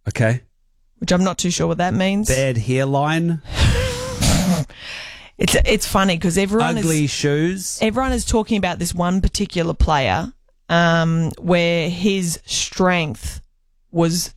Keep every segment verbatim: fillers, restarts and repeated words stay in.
Okay. which I'm not too sure what that means. Bad hairline. It's it's funny because everyone Ugly is shoes. everyone is talking about this one particular player, um, where his strength was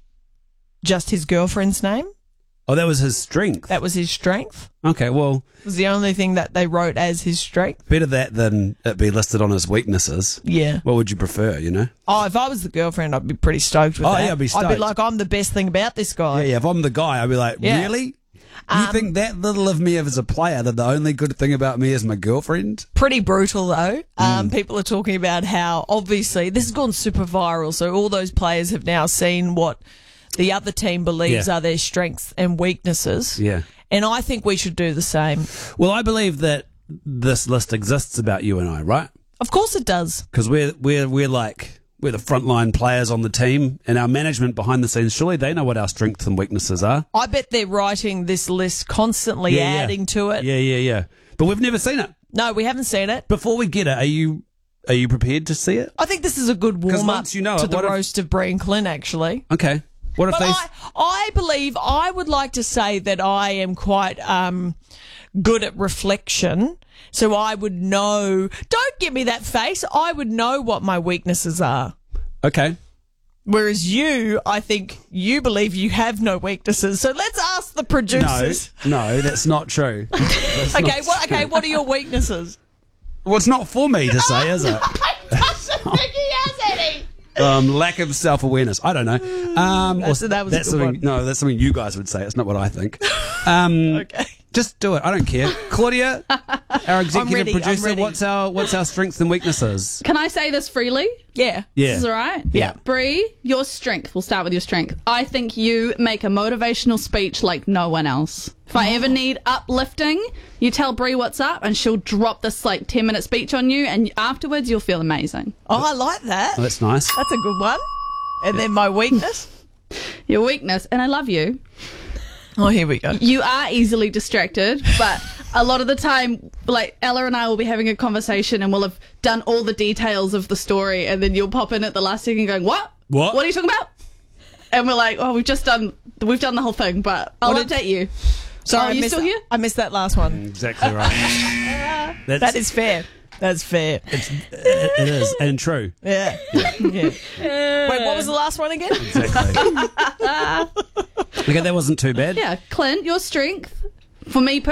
just his girlfriend's name. Oh, that was his strength. That was his strength. Okay, well, It was the only thing that they wrote as his strength. better that than it be listed on his weaknesses. Yeah. What would you prefer, you know? Oh, if I was the girlfriend, I'd be pretty stoked with Oh, that. yeah, I'd be I'd stoked. be like, I'm the best thing about this guy. Yeah, yeah. If I'm the guy, I'd be like, Yeah. really? Um, you think that little of me as a player, that the only good thing about me is my girlfriend? Pretty brutal, though. Um, Mm. people are talking about how, obviously, this has gone super viral, so all those players have now seen what the other team believes Yeah. are their strengths and weaknesses. Yeah. And I think we should do the same. Well, I believe that this list exists about you and I, right? Of course it does. Because we're we're we're like we're the frontline players on the team, and our management behind the scenes, surely they know what our strengths and weaknesses are. I bet they're writing this list constantly, Yeah, yeah. adding to it. Yeah, yeah, yeah. But we've never seen it. No, we haven't seen it. Before we get it, are you are you prepared to see it? I think this is a good 'Cause warm up once you know to it, the what if- roast of Brie and Clint, actually. Okay. What if But they? I, I believe I would like to say that I am quite um, good at reflection. So I would know. Don't give me that face. I would know what my weaknesses are. Okay. Whereas you, I think you believe you have no weaknesses. So let's ask the No, producers. no, that's not true. That's Okay, not what? true. Okay, what are your weaknesses? Well, it's not for me to say, is it? I don't think he has any. Um, lack of self awareness. I don't know. Um, That's- or- that was a that's good something. one. No, that's something you guys would say. It's not what I think. Um, Okay. Just do it. I don't care. Claudia, our executive ready, I'm producer. ready. What's our what's our strengths and weaknesses? Can I say this freely? Yeah. Yeah. This is all right? Yeah. Brie, your strength, we'll start with your strength. I think you make a motivational speech like no one else. If I ever need uplifting, you tell Brie what's up and she'll drop this like ten minute speech on you, and afterwards you'll feel amazing. Oh, I like that. Oh, that's nice. That's a good one. And then my weakness. Your weakness, and I love you, Oh, here we go. you are easily distracted, but a lot of the time, like Ella and I will be having a conversation and we'll have done all the details of the story, and then you'll pop in at the last second going, what? What? What are you talking about? And we're like, oh, we've just done, we've done the whole thing, but I'll What did- update you. Sorry, Oh, I you missed, still here? I missed that last one. Exactly right. That's, That is fair. That's fair. It's, it, it is and true. Yeah. yeah. Wait, what was the last one again? Exactly. Okay, that wasn't too bad. Yeah, Clint, your strength, for me